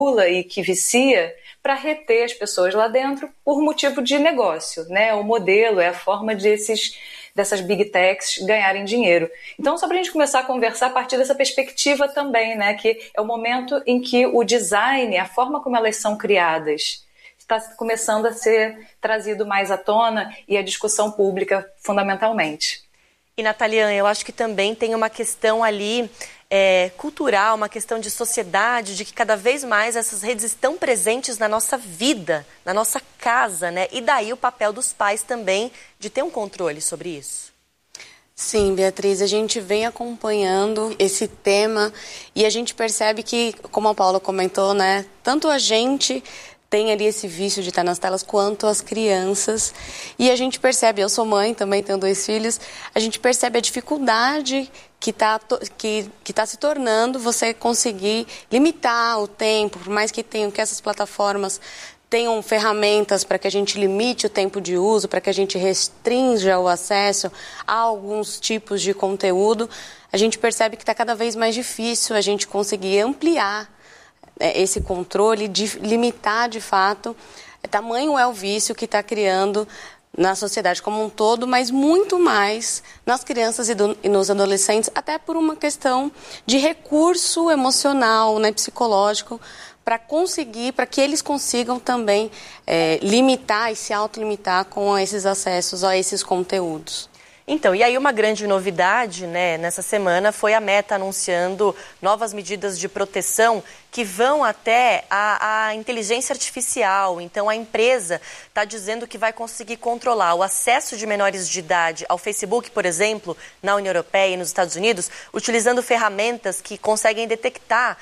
e que vicia para reter as pessoas lá dentro por motivo de negócio, né? O modelo é a forma dessas big techs ganharem dinheiro. Então, só para a gente começar a conversar a partir dessa perspectiva também, né? Que é o momento em que o design, a forma como elas são criadas, está começando a ser trazido mais à tona e a discussão pública, fundamentalmente. E, Nataliana, eu acho que também tem uma questão ali cultural, uma questão de sociedade, de que cada vez mais essas redes estão presentes na nossa vida, na nossa casa, né? E daí o papel dos pais também de ter um controle sobre isso. Sim, Beatriz, a gente vem acompanhando esse tema e a gente percebe que, como a Paula comentou, né? Tanto a gente tem ali esse vício de estar nas telas, quanto as crianças. E a gente percebe, eu sou mãe, também tenho 2 filhos, a gente percebe a dificuldade que está se tornando você conseguir limitar o tempo, por mais que essas plataformas tenham ferramentas para que a gente limite o tempo de uso, para que a gente restrinja o acesso a alguns tipos de conteúdo, a gente percebe que está cada vez mais difícil a gente conseguir ampliar esse controle, de limitar de fato. Tamanho é o vício que está criando na sociedade como um todo, mas muito mais nas crianças e nos adolescentes, até por uma questão de recurso emocional, né, psicológico, para que eles consigam também limitar e se autolimitar com esses acessos a esses conteúdos. Então, e aí uma grande novidade, né, nessa semana foi a Meta anunciando novas medidas de proteção que vão até a inteligência artificial. Então, a empresa está dizendo que vai conseguir controlar o acesso de menores de idade ao Facebook, por exemplo, na União Europeia e nos Estados Unidos, utilizando ferramentas que conseguem detectar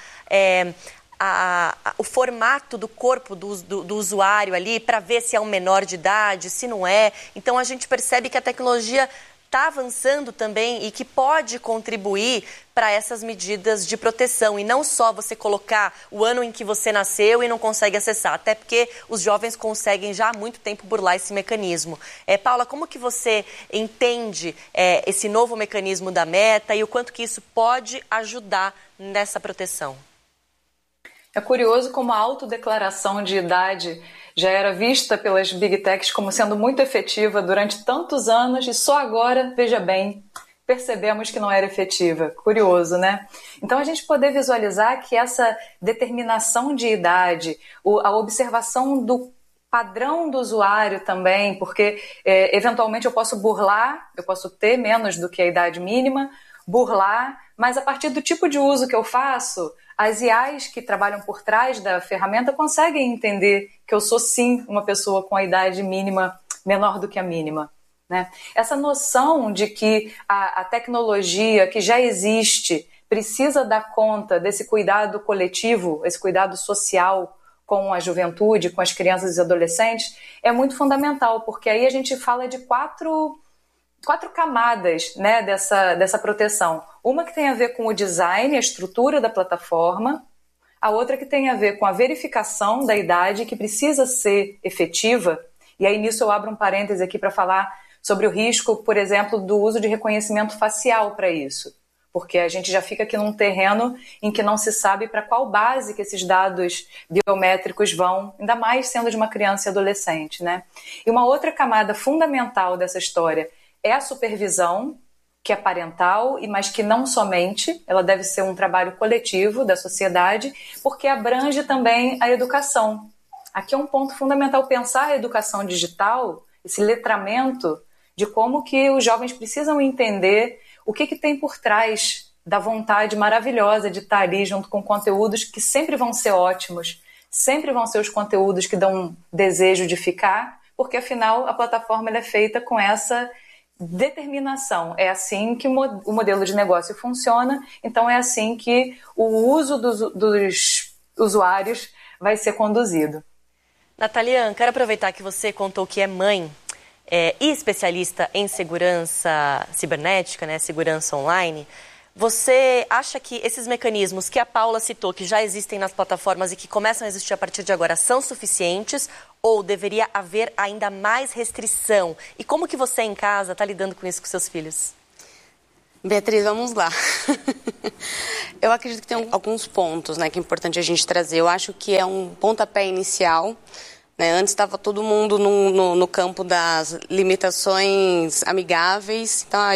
o formato do corpo do usuário ali para ver se é um menor de idade, se não é. Então, a gente percebe que a tecnologia está avançando também e que pode contribuir para essas medidas de proteção. E não só você colocar o ano em que você nasceu e não consegue acessar, até porque os jovens conseguem já há muito tempo burlar esse mecanismo. Paula, como que você entende esse novo mecanismo da Meta e o quanto que isso pode ajudar nessa proteção? É curioso como a autodeclaração de idade já era vista pelas Big Techs como sendo muito efetiva durante tantos anos e só agora, veja bem, percebemos que não era efetiva. Curioso, né? Então, a gente poder visualizar que essa determinação de idade, a observação do padrão do usuário também, porque eventualmente eu posso burlar, eu posso ter menos do que a idade mínima, burlar, mas a partir do tipo de uso que eu faço, as IAs que trabalham por trás da ferramenta conseguem entender que eu sou sim uma pessoa com a idade mínima menor do que a mínima, né? Essa noção de que a tecnologia que já existe precisa dar conta desse cuidado coletivo, esse cuidado social com a juventude, com as crianças e adolescentes, é muito fundamental, porque aí a gente fala de quatro camadas, né, dessa proteção. Uma que tem a ver com o design, a estrutura da plataforma, a outra que tem a ver com a verificação da idade, que precisa ser efetiva, e aí nisso eu abro um parêntese aqui para falar sobre o risco, por exemplo, do uso de reconhecimento facial para isso, porque a gente já fica aqui num terreno em que não se sabe para qual base que esses dados biométricos vão, ainda mais sendo de uma criança e adolescente, né? E uma outra camada fundamental dessa história é a supervisão, que é parental, mas que não somente, ela deve ser um trabalho coletivo da sociedade, porque abrange também a educação. Aqui é um ponto fundamental pensar a educação digital, esse letramento de como que os jovens precisam entender o que tem por trás da vontade maravilhosa de estar ali junto com conteúdos que sempre vão ser ótimos, sempre vão ser os conteúdos que dão um desejo de ficar, porque afinal a plataforma ela é feita com essa determinação. É assim que o modelo de negócio funciona, então é assim que o uso dos usuários vai ser conduzido. Nataliana, quero aproveitar que você contou que é mãe e especialista em segurança cibernética, né, segurança online. Você acha que esses mecanismos que a Paula citou, que já existem nas plataformas e que começam a existir a partir de agora, são suficientes ou deveria haver ainda mais restrição? E como que você em casa está lidando com isso com seus filhos? Beatriz, vamos lá. Eu acredito que tem alguns pontos, né, que é importante a gente trazer. Eu acho que é um pontapé inicial, né? Antes estava todo mundo no campo das limitações amigáveis. Então,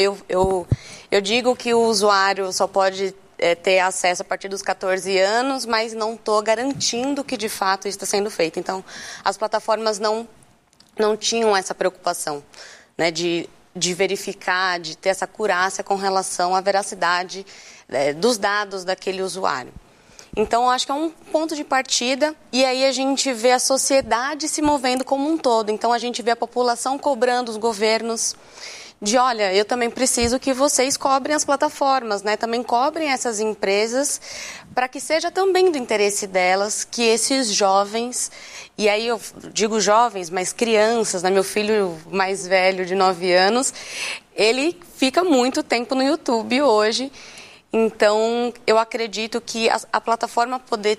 eu digo que o usuário só pode ter acesso a partir dos 14 anos, mas não estou garantindo que de fato isso está sendo feito. Então, as plataformas não tinham essa preocupação, né, de verificar, de ter essa acurácia com relação à veracidade dos dados daquele usuário. Então, eu acho que é um ponto de partida, e aí a gente vê a sociedade se movendo como um todo. Então, a gente vê a população cobrando os governos de, olha, eu também preciso que vocês cobrem as plataformas, né? Também cobrem essas empresas, para que seja também do interesse delas que esses jovens, e aí eu digo jovens, mas crianças, né? Meu filho mais velho, de 9 anos, ele fica muito tempo no YouTube hoje. Então, eu acredito que a plataforma poder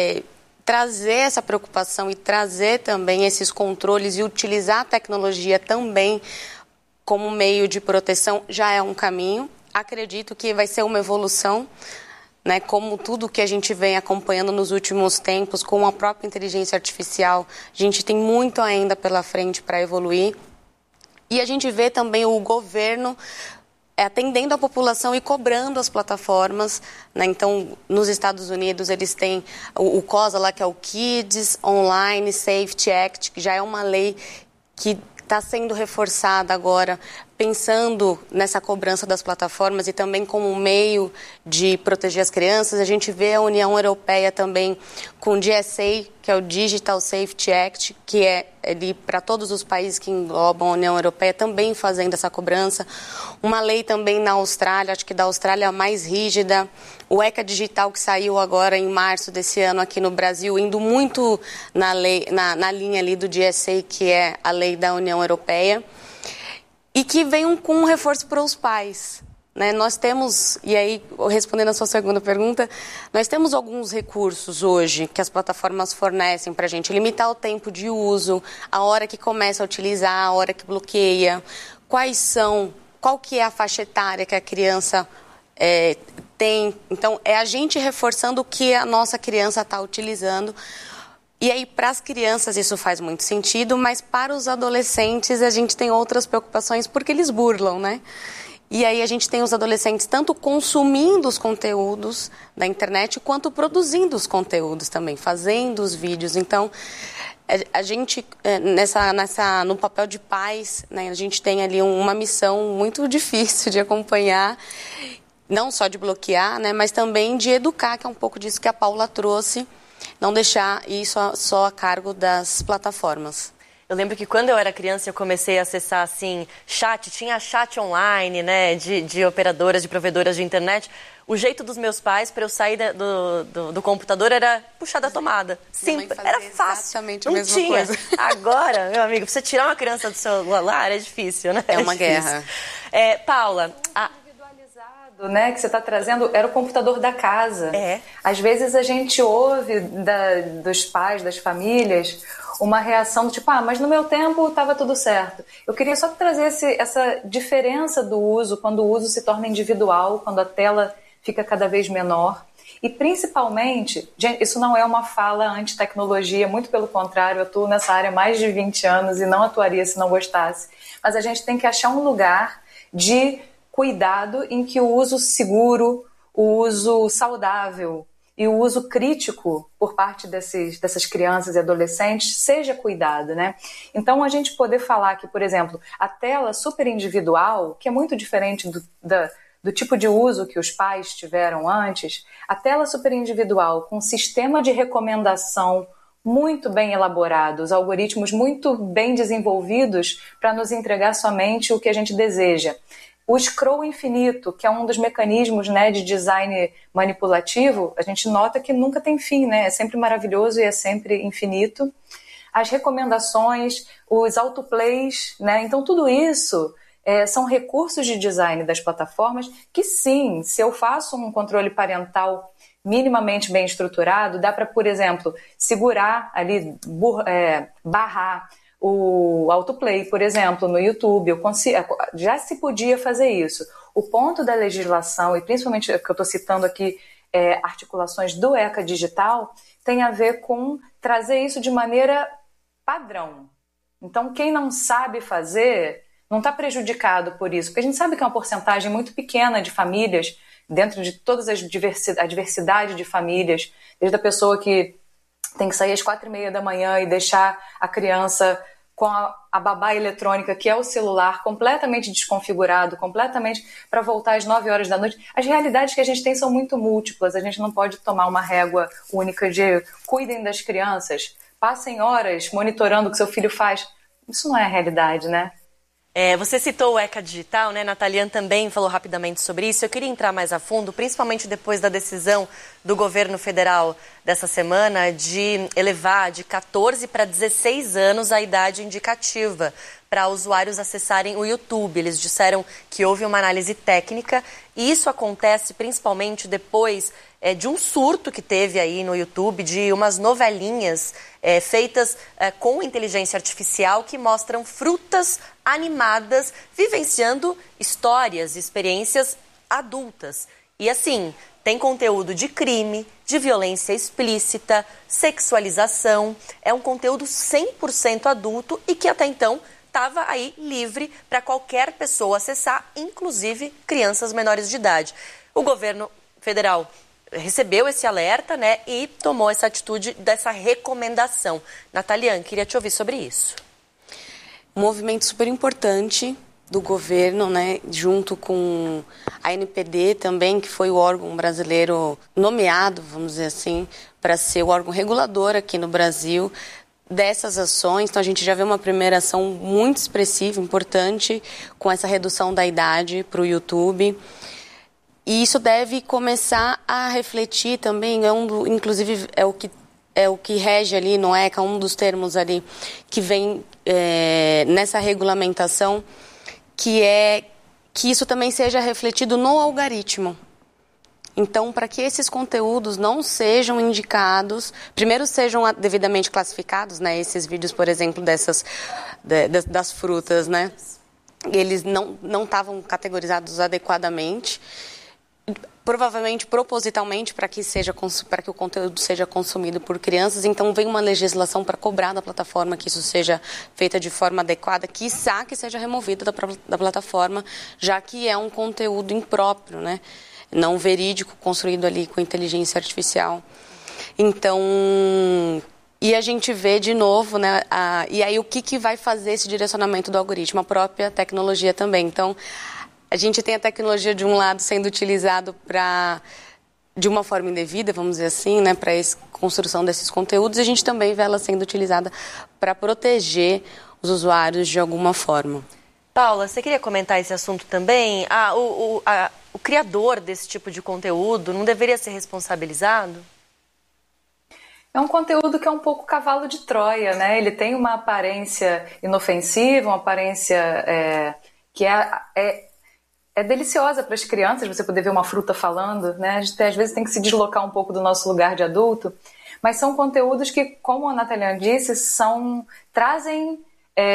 trazer essa preocupação e trazer também esses controles e utilizar a tecnologia também como meio de proteção já é um caminho. Acredito que vai ser uma evolução, né? Como tudo que a gente vem acompanhando nos últimos tempos, com a própria inteligência artificial, a gente tem muito ainda pela frente para evoluir. E a gente vê também o governo atendendo a população e cobrando as plataformas, né? Então, nos Estados Unidos, eles têm o COSA lá, que é o Kids Online Safety Act, que já é uma lei que está sendo reforçada agora, pensando nessa cobrança das plataformas e também como um meio de proteger as crianças. A gente vê a União Europeia também com o DSA, que é o Digital Safety Act, que é ali para todos os países que englobam a União Europeia, também fazendo essa cobrança. Uma lei também na Austrália, acho que da Austrália a mais rígida. O ECA Digital, que saiu agora em março desse ano aqui no Brasil, indo muito na linha ali do DSA, que é a lei da União Europeia. E que vem com um reforço para os pais, né? Nós temos, e aí respondendo a sua segunda pergunta, nós temos alguns recursos hoje que as plataformas fornecem para a gente, limitar o tempo de uso, a hora que começa a utilizar, a hora que bloqueia, qual que é a faixa etária que a criança tem. Então, é a gente reforçando o que a nossa criança está utilizando. E aí, para as crianças, isso faz muito sentido, mas para os adolescentes, a gente tem outras preocupações, porque eles burlam, né? E aí, a gente tem os adolescentes tanto consumindo os conteúdos da internet, quanto produzindo os conteúdos também, fazendo os vídeos. Então, a gente, no papel de pais, né, a gente tem ali uma missão muito difícil de acompanhar, não só de bloquear, né, mas também de educar, que é um pouco disso que a Paula trouxe, não deixar isso só a cargo das plataformas. Eu lembro que quando eu era criança eu comecei a acessar assim, tinha chat online, né, de operadoras, de provedoras de internet. O jeito dos meus pais para eu sair do computador era puxar da tomada. Sim, era fácil. Exatamente não a mesma tinha. Coisa. Agora, meu amigo, pra você tirar uma criança do celular é difícil, né? É uma guerra. Paula, né, que você está trazendo, era o computador da casa. Às vezes a gente ouve dos pais, das famílias, uma reação do tipo, mas no meu tempo estava tudo certo. Eu queria só trazer essa diferença do uso, quando o uso se torna individual, quando a tela fica cada vez menor. E principalmente, gente, isso não é uma fala anti-tecnologia, muito pelo contrário, eu atuo nessa área há mais de 20 anos e não atuaria se não gostasse. Mas a gente tem que achar um lugar de cuidado em que o uso seguro, o uso saudável e o uso crítico por parte dessas crianças e adolescentes seja cuidado, né? Então, a gente poder falar que, por exemplo, a tela super individual, que é muito diferente do tipo de uso que os pais tiveram antes, a tela super individual com um sistema de recomendação muito bem elaborado, os algoritmos muito bem desenvolvidos para nos entregar somente o que a gente deseja. O scroll infinito, que é um dos mecanismos, né, de design manipulativo, a gente nota que nunca tem fim, né? É sempre maravilhoso e é sempre infinito. As recomendações, os autoplays, né? Então tudo isso são recursos de design das plataformas que sim, se eu faço um controle parental minimamente bem estruturado, dá para, por exemplo, segurar ali, barrar o autoplay, por exemplo, no YouTube. Já se podia fazer isso. o ponto da legislação, e principalmente o que eu estou citando aqui, articulações do ECA Digital, tem a ver com trazer isso de maneira padrão. Então, quem não sabe fazer não está prejudicado por isso, porque a gente sabe que é uma porcentagem muito pequena de famílias, dentro de todas a diversidade de famílias, desde a pessoa que tem que sair às 4h30 da manhã e deixar a criança com a babá eletrônica, que é o celular, completamente desconfigurado, completamente para voltar às 9 horas da noite. As realidades que a gente tem são muito múltiplas, a gente não pode tomar uma régua única de cuidem das crianças, passem horas monitorando o que seu filho faz. Isso não é a realidade, né? Você citou o ECA Digital, né? Nataliane também falou rapidamente sobre isso. Eu queria entrar mais a fundo, principalmente depois da decisão do governo federal dessa semana de elevar de 14 para 16 anos a idade indicativa para usuários acessarem o YouTube. Eles disseram que houve uma análise técnica e isso acontece principalmente depois de um surto que teve aí no YouTube de umas novelinhas feitas com inteligência artificial que mostram frutas animadas vivenciando histórias, experiências adultas. E assim, tem conteúdo de crime, de violência explícita, sexualização. É um conteúdo 100% adulto e que até então estava aí livre para qualquer pessoa acessar, inclusive crianças menores de idade. O governo federal recebeu esse alerta, né, e tomou essa atitude dessa recomendação. Nataliane, queria te ouvir sobre isso. Um movimento super importante do governo, né, junto com a NPD também, que foi o órgão brasileiro nomeado, vamos dizer assim, para ser o órgão regulador aqui no Brasil dessas ações. Então a gente já vê uma primeira ação muito expressiva, importante, com essa redução da idade para o YouTube. E isso deve começar a refletir também, inclusive é o que rege ali no ECA, um dos termos ali que vem nessa regulamentação, que é que isso também seja refletido no algoritmo. Então, para que esses conteúdos não sejam indicados, primeiro sejam devidamente classificados, né? Esses vídeos, por exemplo, das frutas, né? Eles não estavam categorizados adequadamente, provavelmente propositalmente para que o conteúdo seja consumido por crianças. Então vem uma legislação para cobrar da plataforma que isso seja feita de forma adequada, quiçá que seja removido da plataforma, já que é um conteúdo impróprio, né? Não verídico, construído ali com inteligência artificial. Então, e a gente vê de novo, né? E aí o que vai fazer esse direcionamento do algoritmo? A própria tecnologia também. Então, a gente tem a tecnologia, de um lado, sendo utilizado de uma forma indevida, vamos dizer assim, né, para a construção desses conteúdos, e a gente também vê ela sendo utilizada para proteger os usuários de alguma forma. Paula, você queria comentar esse assunto também? O criador desse tipo de conteúdo não deveria ser responsabilizado? É um conteúdo que é um pouco cavalo de Troia, né? Ele tem uma aparência inofensiva, uma aparência que é deliciosa para as crianças, você poder ver uma fruta falando, né? A gente às vezes tem que se deslocar um pouco do nosso lugar de adulto, mas são conteúdos que, como a Nataliane disse, trazem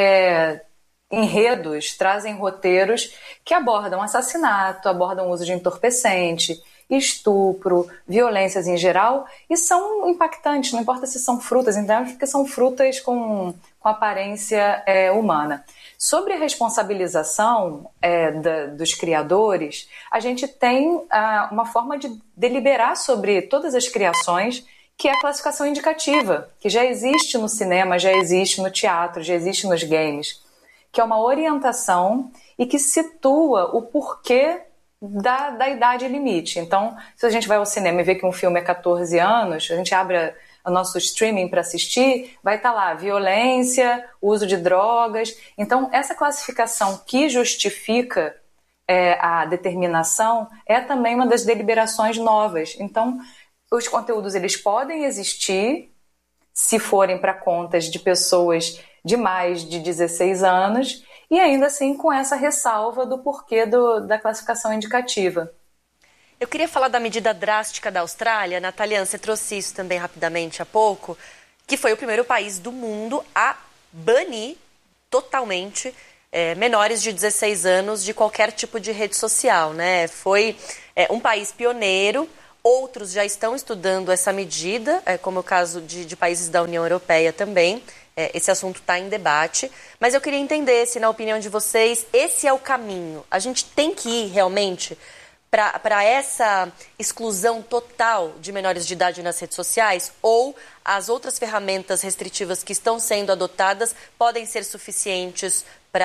enredos, trazem roteiros que abordam assassinato, abordam o uso de entorpecente, estupro, violências em geral, e são impactantes, não importa se são frutas, então, porque são frutas com aparência humana. Sobre a responsabilização dos criadores, a gente tem uma forma de deliberar sobre todas as criações, que é a classificação indicativa, que já existe no cinema, já existe no teatro, já existe nos games, que é uma orientação e que situa o porquê da idade limite. Então, se a gente vai ao cinema e vê que um filme é 14 anos, a gente abre o nosso streaming para assistir, vai estar lá violência, uso de drogas. Então, essa classificação que justifica a determinação é também uma das deliberações novas. Então, os conteúdos eles podem existir se forem para contas de pessoas de mais de 16 anos e ainda assim com essa ressalva do porquê da classificação indicativa. Eu queria falar da medida drástica da Austrália. Nataliane, você trouxe isso também rapidamente há pouco, que foi o primeiro país do mundo a banir totalmente menores de 16 anos de qualquer tipo de rede social, né? Foi um país pioneiro, outros já estão estudando essa medida, como é o caso de países da União Europeia também. Esse assunto está em debate, mas eu queria entender se, na opinião de vocês, esse é o caminho. A gente tem que ir realmente para essa exclusão total de menores de idade nas redes sociais, ou as outras ferramentas restritivas que estão sendo adotadas podem ser suficientes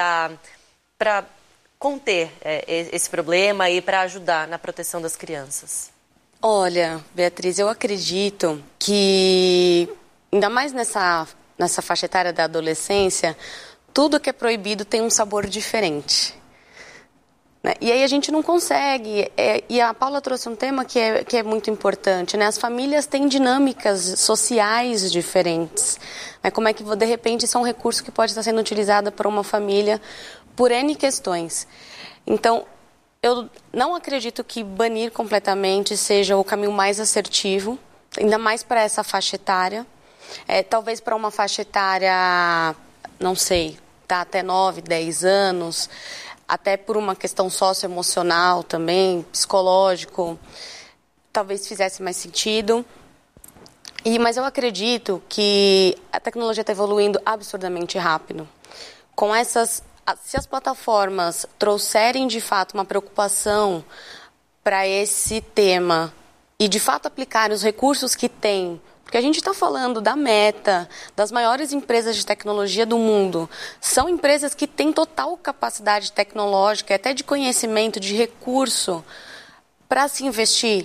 para conter esse problema e para ajudar na proteção das crianças? Olha, Beatriz, eu acredito que, ainda mais nessa faixa etária da adolescência, tudo que é proibido tem um sabor diferente. Né? E aí a gente não consegue, e a Paula trouxe um tema que é muito importante, né? As famílias têm dinâmicas sociais diferentes. Né? Como é que, de repente, isso é um recurso que pode estar sendo utilizado por uma família por N questões. Então, eu não acredito que banir completamente seja o caminho mais assertivo, ainda mais para essa faixa etária. Talvez para uma faixa etária, não sei, tá, até 9, 10 anos, até por uma questão socioemocional também, psicológico, talvez fizesse mais sentido. Mas eu acredito que a tecnologia está evoluindo absurdamente rápido. Se as plataformas trouxerem de fato uma preocupação para esse tema e de fato aplicarem os recursos que têm, porque a gente está falando da Meta, das maiores empresas de tecnologia do mundo. São empresas que têm total capacidade tecnológica, até de conhecimento, de recurso, para se investir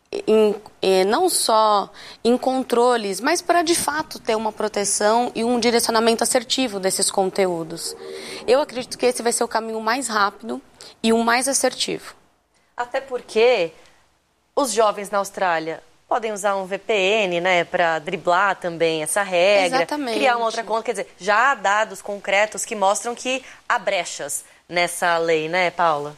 não só em controles, mas para de fato ter uma proteção e um direcionamento assertivo desses conteúdos. Eu acredito que esse vai ser o caminho mais rápido e o mais assertivo. Até porque os jovens na Austrália podem usar um VPN, né, para driblar também essa regra. Exatamente. Criar uma outra conta. Quer dizer, já há dados concretos que mostram que há brechas nessa lei, né, Paula?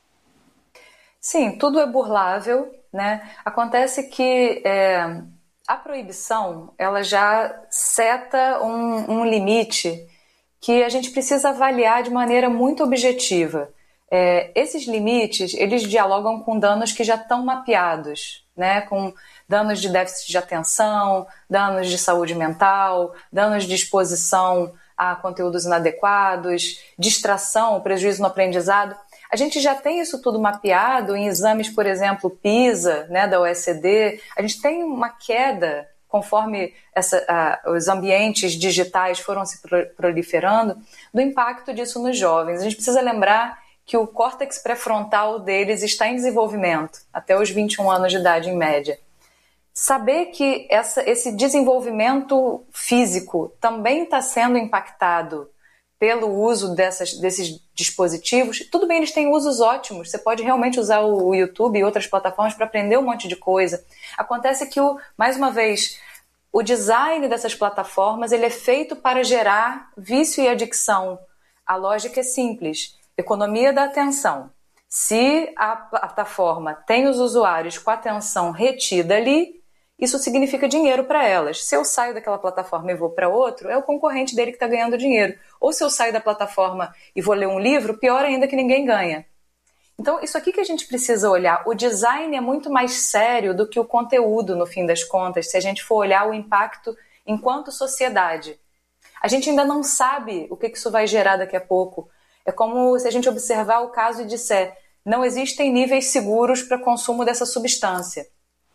Sim, tudo é burlável, né? Acontece que a proibição, ela já seta um limite que a gente precisa avaliar de maneira muito objetiva. Esses limites, eles dialogam com danos que já estão mapeados, né? Com danos de déficit de atenção, danos de saúde mental, danos de exposição a conteúdos inadequados, distração, prejuízo no aprendizado. A gente já tem isso tudo mapeado em exames, por exemplo, PISA, né, da OECD. A gente tem uma queda conforme os ambientes digitais foram se proliferando, do impacto disso nos jovens. A gente precisa lembrar que o córtex pré-frontal deles está em desenvolvimento, até os 21 anos de idade em média. Saber que esse desenvolvimento físico também está sendo impactado pelo uso desses dispositivos. Tudo bem, eles têm usos ótimos, você pode realmente usar o YouTube e outras plataformas para aprender um monte de coisa. Acontece que, mais uma vez, o design dessas plataformas ele é feito para gerar vício e adicção. A lógica é simples, economia da atenção. Se a plataforma tem os usuários com a atenção retida ali, isso significa dinheiro para elas. Se eu saio daquela plataforma e vou para outro, é o concorrente dele que está ganhando dinheiro. Ou se eu saio da plataforma e vou ler um livro, pior ainda que ninguém ganha. Então, isso aqui que a gente precisa olhar. O design é muito mais sério do que o conteúdo, no fim das contas, se a gente for olhar o impacto enquanto sociedade. A gente ainda não sabe o que isso vai gerar daqui a pouco. É como se a gente observar o caso e disser, não existem níveis seguros para consumo dessa substância.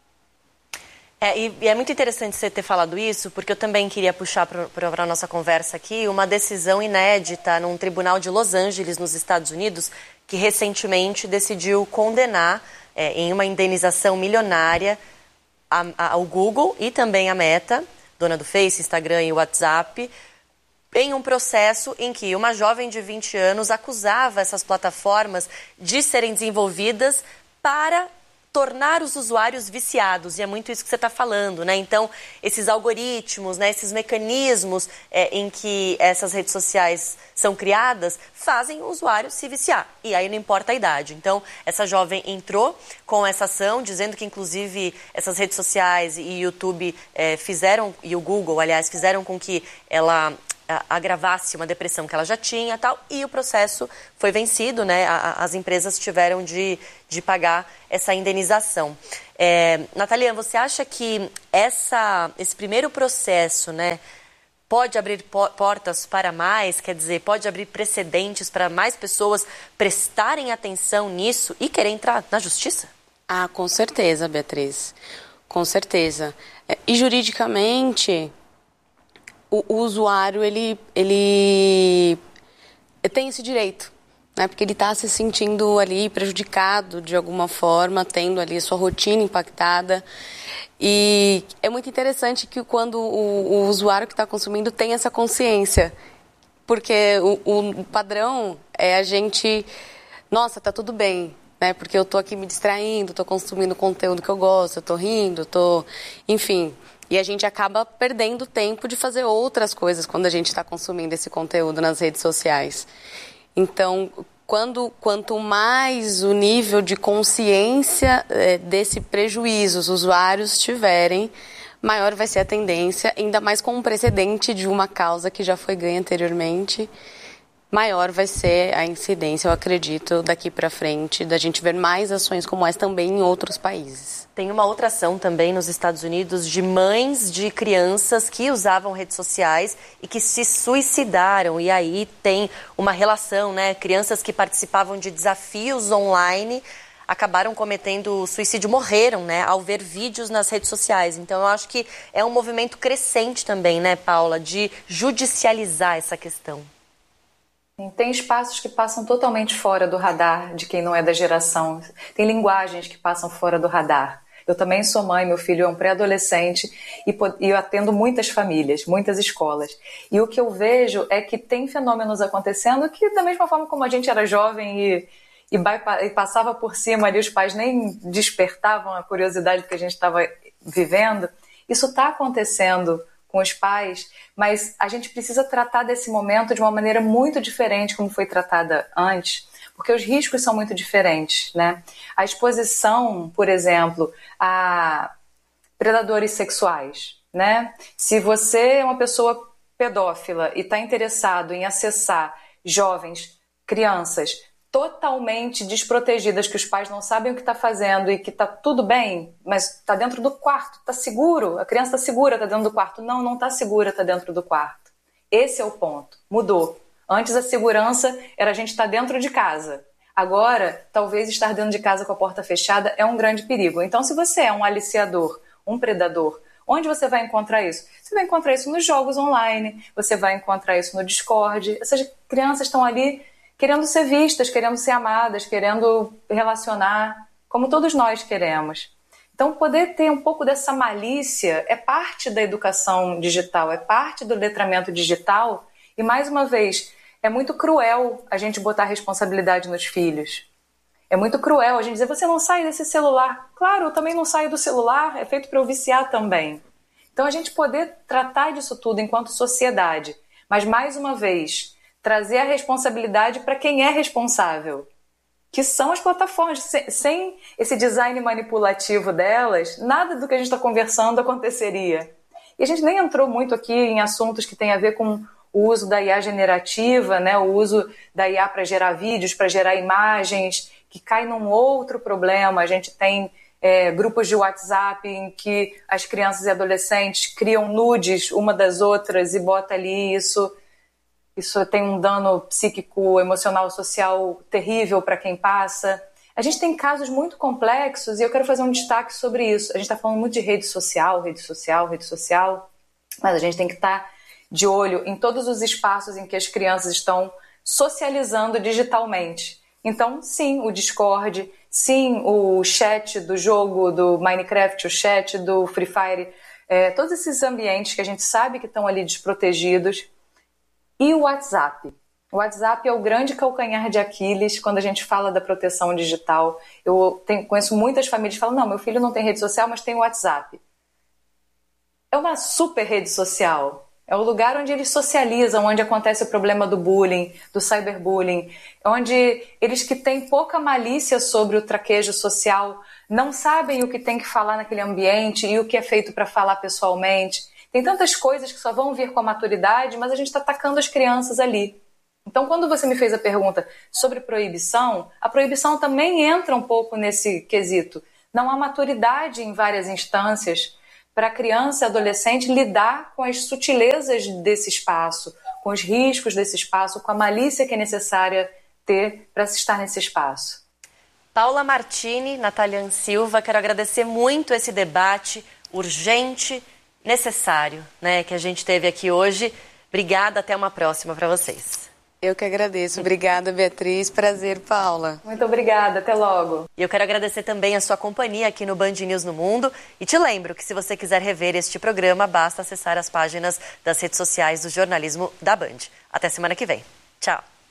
E é muito interessante você ter falado isso, porque eu também queria puxar para a nossa conversa aqui uma decisão inédita num tribunal de Los Angeles, nos Estados Unidos, que recentemente decidiu condenar em uma indenização milionária ao Google e também à Meta, dona do Face, Instagram e WhatsApp, em um processo em que uma jovem de 20 anos acusava essas plataformas de serem desenvolvidas para tornar os usuários viciados, e é muito isso que você está falando, né? Então, esses algoritmos, né, esses mecanismos em que essas redes sociais são criadas, fazem o usuário se viciar, e aí não importa a idade. Então, essa jovem entrou com essa ação, dizendo que, inclusive, essas redes sociais e YouTube e o Google, aliás, fizeram com que ela agravasse uma depressão que ela já tinha, tal, e o processo foi vencido, né? As empresas tiveram de pagar essa indenização. Natalia, você acha que esse primeiro processo, né, pode abrir portas para mais, quer dizer, pode abrir precedentes para mais pessoas prestarem atenção nisso e querer entrar na justiça? Ah, com certeza, Beatriz. Com certeza. E juridicamente, o usuário, ele tem esse direito, né? Porque ele está se sentindo ali prejudicado de alguma forma, tendo ali sua rotina impactada. E é muito interessante que quando o usuário que está consumindo tem essa consciência, porque o padrão é a gente, nossa, tá tudo bem, né? Porque eu tô aqui me distraindo, tô consumindo conteúdo que eu gosto, eu tô rindo, enfim. E a gente acaba perdendo tempo de fazer outras coisas quando a gente está consumindo esse conteúdo nas redes sociais. Então, quanto mais o nível de consciência desse prejuízo os usuários tiverem, maior vai ser a tendência, ainda mais com um precedente de uma causa que já foi ganha anteriormente, maior vai ser a incidência, eu acredito, daqui para frente, da gente ver mais ações como essa também em outros países. Tem uma outra ação também nos Estados Unidos de mães de crianças que usavam redes sociais e que se suicidaram. E aí tem uma relação, né? Crianças que participavam de desafios online acabaram cometendo suicídio, morreram, né? Ao ver vídeos nas redes sociais. Então eu acho que é um movimento crescente também, né, Paula, de judicializar essa questão. Tem espaços que passam totalmente fora do radar de quem não é da geração. Tem linguagens que passam fora do radar. Eu também sou mãe, meu filho é um pré-adolescente e eu atendo muitas famílias, muitas escolas. E o que eu vejo é que tem fenômenos acontecendo que, da mesma forma como a gente era jovem e passava por cima ali, os pais nem despertavam a curiosidade do que a gente estava vivendo, isso está acontecendo com os pais, mas a gente precisa tratar desse momento de uma maneira muito diferente como foi tratada antes, porque os riscos são muito diferentes, né? A exposição, por exemplo, a predadores sexuais, né? Se você é uma pessoa pedófila e está interessado em acessar jovens, crianças totalmente desprotegidas, que os pais não sabem o que está fazendo e que está tudo bem, mas está dentro do quarto, está seguro, a criança está segura, está dentro do quarto. Não, não está segura, está dentro do quarto. Esse é o ponto, mudou. Antes a segurança era a gente estar dentro de casa. Agora, talvez estar dentro de casa com a porta fechada é um grande perigo. Então, se você é um aliciador, um predador, onde você vai encontrar isso? Você vai encontrar isso nos jogos online, você vai encontrar isso no Discord. Essas crianças estão ali querendo ser vistas, querendo ser amadas, querendo relacionar, como todos nós queremos. Então, poder ter um pouco dessa malícia é parte da educação digital, é parte do letramento digital. E, mais uma vez, é muito cruel a gente botar responsabilidade nos filhos. É muito cruel a gente dizer, você não sai desse celular. Claro, eu também não saio do celular, é feito para eu viciar também. Então, a gente poder tratar disso tudo enquanto sociedade, mas, mais uma vez, trazer a responsabilidade para quem é responsável, que são as plataformas. Sem esse design manipulativo delas, nada do que a gente está conversando aconteceria. E a gente nem entrou muito aqui em assuntos que têm a ver com o uso da IA generativa, né? O uso da IA para gerar vídeos, para gerar imagens, que cai num outro problema. A gente tem grupos de WhatsApp em que as crianças e adolescentes criam nudes uma das outras e bota ali isso tem um dano psíquico, emocional, social terrível para quem passa. A gente tem casos muito complexos e eu quero fazer um destaque sobre isso. A gente está falando muito de rede social, mas a gente tem que estar de olho em todos os espaços em que as crianças estão socializando digitalmente. Então, sim, o Discord, sim, o chat do jogo do Minecraft, o chat do Free Fire, todos esses ambientes que a gente sabe que estão ali desprotegidos. E o WhatsApp. O WhatsApp é o grande calcanhar de Aquiles quando a gente fala da proteção digital. Conheço muitas famílias que falam, não, meu filho não tem rede social, mas tem o WhatsApp. É uma super rede social. É o lugar onde eles socializam, onde acontece o problema do bullying, do cyberbullying, onde eles que têm pouca malícia sobre o traquejo social não sabem o que tem que falar naquele ambiente e o que é feito para falar pessoalmente. Tem tantas coisas que só vão vir com a maturidade, mas a gente está atacando as crianças ali. Então, quando você me fez a pergunta sobre proibição, a proibição também entra um pouco nesse quesito. Não há maturidade em várias instâncias para a criança e adolescente lidar com as sutilezas desse espaço, com os riscos desse espaço, com a malícia que é necessária ter para se estar nesse espaço. Paula Martini, Natalian Silva, quero agradecer muito esse debate urgente, necessário, né, que a gente teve aqui hoje. Obrigada, até uma próxima para vocês. Eu que agradeço. Obrigada, Beatriz. Prazer, Paula. Muito obrigada. Até logo. E eu quero agradecer também a sua companhia aqui no Band News no Mundo. E te lembro que se você quiser rever este programa, basta acessar as páginas das redes sociais do jornalismo da Band. Até semana que vem. Tchau.